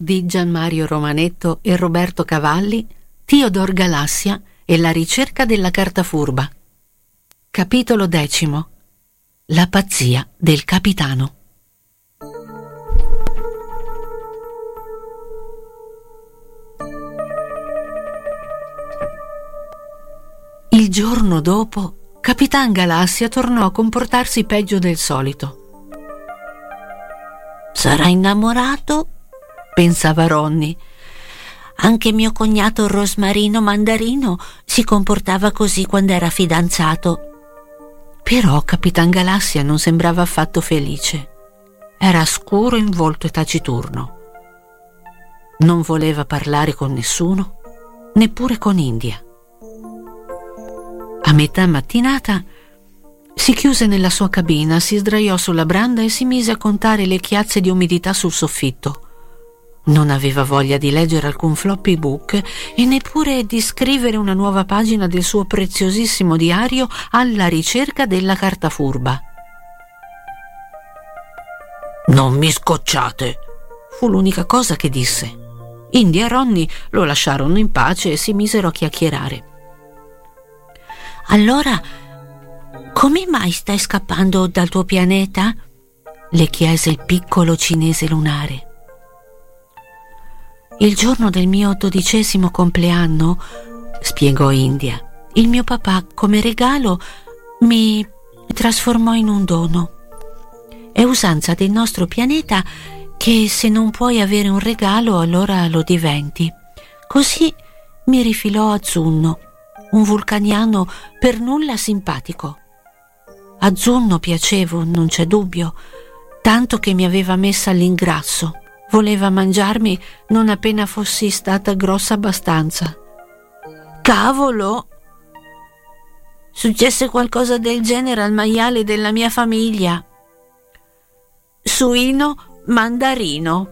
di Gianmario Romanetto e Roberto Cavalli, Theodor Galassia e la ricerca della carta furba. Capitolo 10. La pazzia del capitano. Il giorno dopo, Capitan Galassia tornò a comportarsi peggio del solito. Sarà innamorato? Pensava Ronny. Anche mio cognato Rosmarino Mandarino si comportava così quando era fidanzato. Però Capitan Galassia non sembrava affatto felice. Era scuro in volto e taciturno. Non voleva parlare con nessuno, neppure con India. A metà mattinata si chiuse nella sua cabina, si sdraiò sulla branda e si mise a contare le chiazze di umidità sul soffitto. Non aveva voglia di leggere alcun floppy book e neppure di scrivere una nuova pagina del suo preziosissimo diario alla ricerca della carta furba. «Non mi scocciate», fu l'unica cosa che disse. India e Ronny lo lasciarono in pace e si misero a chiacchierare. «Allora, come mai stai scappando dal tuo pianeta?» le chiese il piccolo cinese lunare. «Il giorno del mio 12° compleanno», spiegò India, «il mio papà, come regalo, mi trasformò in un dono. È usanza del nostro pianeta che se non puoi avere un regalo allora lo diventi. Così mi rifilò Azunno, un vulcaniano per nulla simpatico. Azunno piacevo, non c'è dubbio, tanto che mi aveva messa all'ingrasso. Voleva mangiarmi non appena fossi stata grossa abbastanza». «Cavolo! Successe qualcosa del genere al maiale della mia famiglia. Suino Mandarino».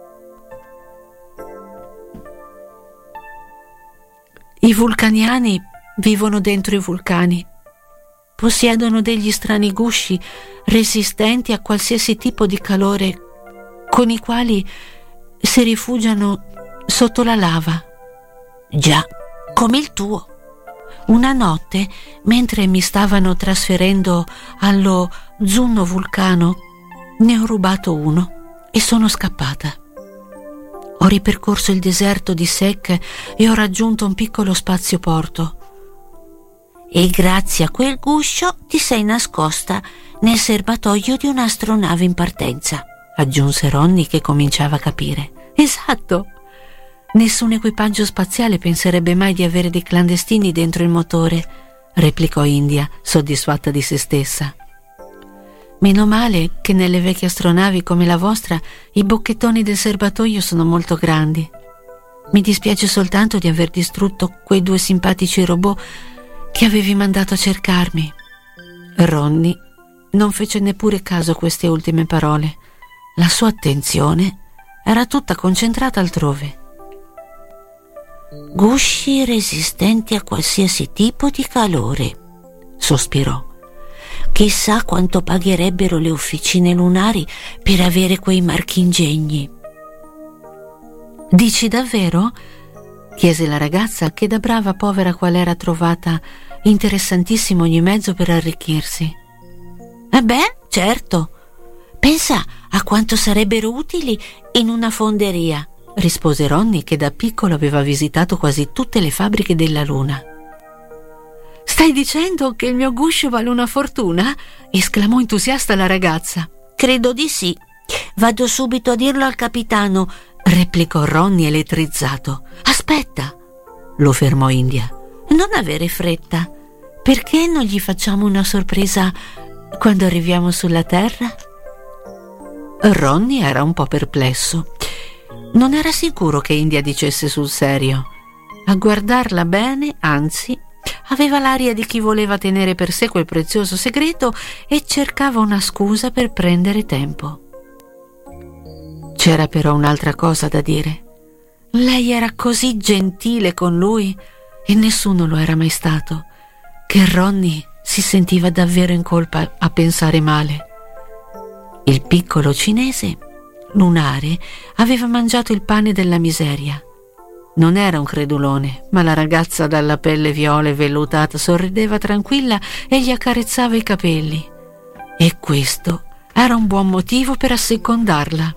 «I vulcaniani vivono dentro i vulcani. Possiedono degli strani gusci resistenti a qualsiasi tipo di calore, con i quali si rifugiano sotto la lava». «Già, come il tuo». Una notte, mentre mi stavano trasferendo allo Zunno vulcano, ne ho rubato uno e sono scappata. Ho ripercorso il deserto di Sek e ho raggiunto un piccolo spazioporto. E grazie a quel guscio ti sei nascosta nel serbatoio di un'astronave in partenza», aggiunse Ronny, che cominciava a capire. «Esatto! Nessun equipaggio spaziale penserebbe mai di avere dei clandestini dentro il motore», replicò India, soddisfatta di se stessa. «Meno male che nelle vecchie astronavi come la vostra i bocchettoni del serbatoio sono molto grandi. Mi dispiace soltanto di aver distrutto quei 2 simpatici robot che avevi mandato a cercarmi». Ronny non fece neppure caso a queste ultime parole. La sua attenzione era tutta concentrata altrove. «Gusci resistenti a qualsiasi tipo di calore», sospirò. «Chissà quanto pagherebbero le officine lunari per avere quei marchingegni». «Dici davvero?» chiese la ragazza, che da brava povera qual era trovata interessantissimo ogni mezzo per arricchirsi. Beh, certo. Pensa a quanto sarebbero utili in una fonderia», rispose Ronny, che da piccolo aveva visitato quasi tutte le fabbriche della Luna. «Stai dicendo che il mio guscio vale una fortuna?» esclamò entusiasta la ragazza. «Credo di sì. Vado subito a dirlo al capitano», replicò Ronny elettrizzato. «Aspetta», lo fermò India. «Non avere fretta. Perché non gli facciamo una sorpresa quando arriviamo sulla Terra?» Ronny era un po' perplesso. Non era sicuro che India dicesse sul serio. A guardarla bene, anzi, aveva l'aria di chi voleva tenere per sé quel prezioso segreto e cercava una scusa per prendere tempo. C'era però un'altra cosa da dire. Lei era così gentile con lui, e nessuno lo era mai stato, che Ronny si sentiva davvero in colpa a pensare male. Il piccolo cinese lunare aveva mangiato il pane della miseria. Non era un credulone, ma la ragazza dalla pelle viola e vellutata sorrideva tranquilla e gli accarezzava i capelli. E questo era un buon motivo per assecondarla.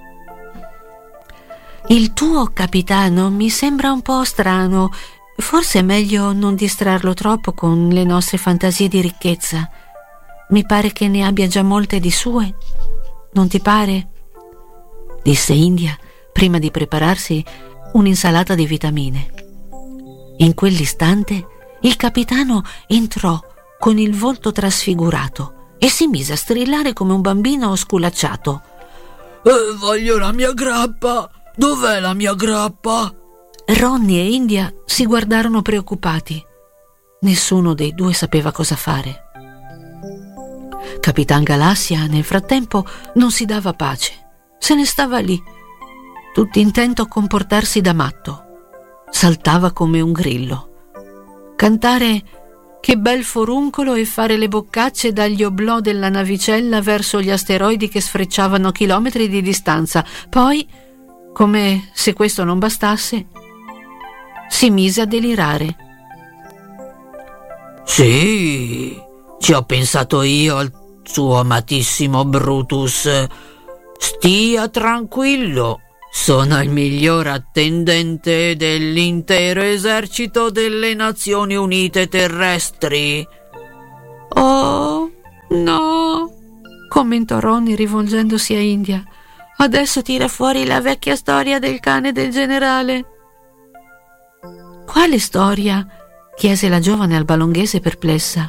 «Il tuo capitano mi sembra un po' strano. Forse è meglio non distrarlo troppo con le nostre fantasie di ricchezza. Mi pare che ne abbia già molte di sue. Non ti pare?» disse India prima di prepararsi un'insalata di vitamine. In quell'istante il capitano entrò con il volto trasfigurato e si mise a strillare come un bambino sculacciato. Voglio la mia grappa! Dov'è la mia grappa?» Ronny e India si guardarono preoccupati. Nessuno dei due sapeva cosa fare. Capitan Galassia, nel frattempo, non si dava pace. Se ne stava lì, tutto intento a comportarsi da matto. Saltava come un grillo. Cantare «Che bel foruncolo» e fare le boccacce dagli oblò della navicella verso gli asteroidi che sfrecciavano a chilometri di distanza. Poi, come se questo non bastasse, si mise a delirare. «Sì, ci ho pensato io al suo amatissimo Brutus. Stia tranquillo, sono il miglior attendente dell'intero esercito delle Nazioni Unite terrestri». «Oh, no», commentò Ronny rivolgendosi a India. «Adesso tira fuori la vecchia storia del cane del generale». «Quale storia?» chiese la giovane albalonghese perplessa.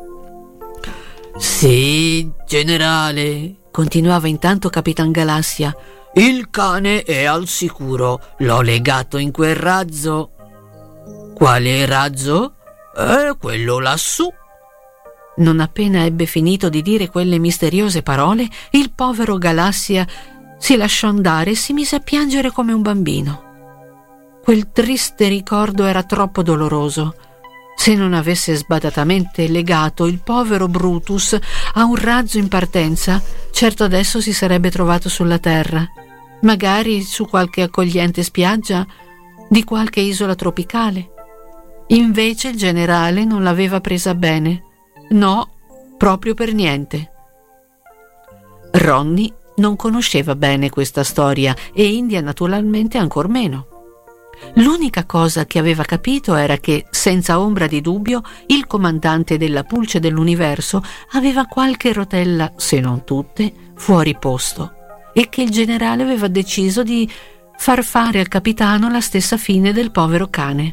«Sì, generale», continuava intanto Capitan Galassia, «il cane è al sicuro. L'ho legato in quel razzo». «Quale razzo?» Quello lassù». Non appena ebbe finito di dire quelle misteriose parole, il povero Galassia si lasciò andare e si mise a piangere come un bambino. Quel triste ricordo era troppo doloroso. Se non avesse sbadatamente legato il povero Brutus a un razzo in partenza, certo adesso si sarebbe trovato sulla terra, magari su qualche accogliente spiaggia di qualche isola tropicale. Invece il generale non l'aveva presa bene. No, proprio per niente. Ronny non conosceva bene questa storia e India naturalmente ancor meno. L'unica cosa che aveva capito era che, senza ombra di dubbio, il comandante della pulce dell'universo aveva qualche rotella, se non tutte, fuori posto, e che il generale aveva deciso di far fare al capitano la stessa fine del povero cane.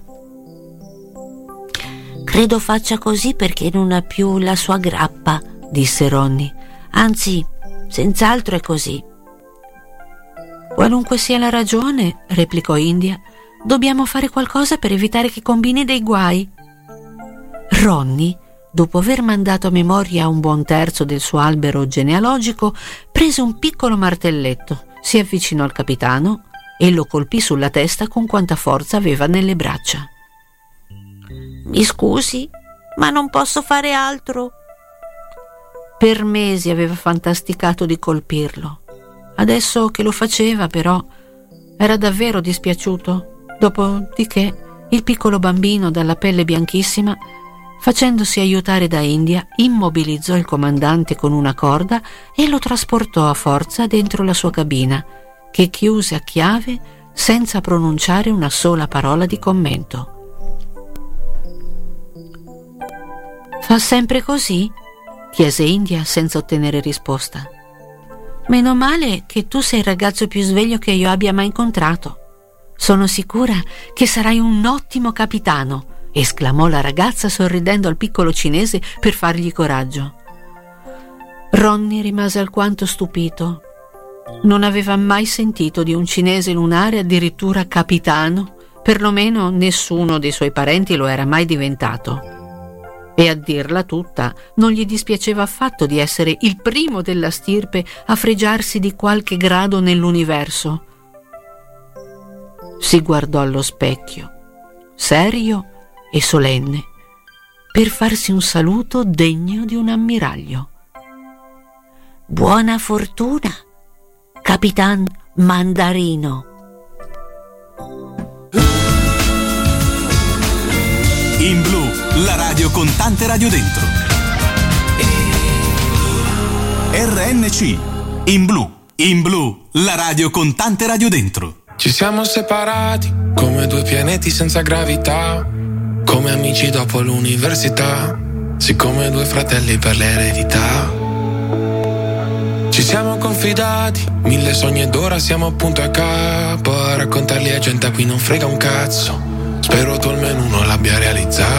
«Credo faccia così perché non ha più la sua grappa», disse Ronny. «Anzi, senz'altro è così». «Qualunque sia la ragione», replicò India, «dobbiamo fare qualcosa per evitare che combini dei guai». Ronny, dopo aver mandato a memoria un buon terzo del suo albero genealogico, prese un piccolo martelletto, si avvicinò al capitano e lo colpì sulla testa con quanta forza aveva nelle braccia. «Mi scusi, ma non posso fare altro». Per mesi aveva fantasticato di colpirlo. Adesso che lo faceva, però, era davvero dispiaciuto. Dopodiché il piccolo bambino dalla pelle bianchissima, facendosi aiutare da India, immobilizzò il comandante con una corda e lo trasportò a forza dentro la sua cabina, che chiuse a chiave senza pronunciare una sola parola di commento. «Fa sempre così?» chiese India senza ottenere risposta. «Meno male che tu sei il ragazzo più sveglio che io abbia mai incontrato. Sono sicura che sarai un ottimo capitano», esclamò la ragazza sorridendo al piccolo cinese per fargli coraggio. Ronny rimase alquanto stupito. Non aveva mai sentito di un cinese lunare addirittura capitano, perlomeno nessuno dei suoi parenti lo era mai diventato. E a dirla tutta, non gli dispiaceva affatto di essere il primo della stirpe a fregiarsi di qualche grado nell'universo. Si guardò allo specchio, serio e solenne, per farsi un saluto degno di un ammiraglio. «Buona fortuna», Capitan Mandarino. In Blu, la radio con tante radio dentro. RNC. In Blu, la radio con tante radio dentro. Ci siamo separati come due pianeti senza gravità, come amici dopo l'università, siccome due fratelli per l'eredità. Ci siamo confidati, 1000 sogni ed ora siamo appunto a capo. A raccontarli a gente a cui non frega un cazzo. Spero tu almeno uno l'abbia realizzato.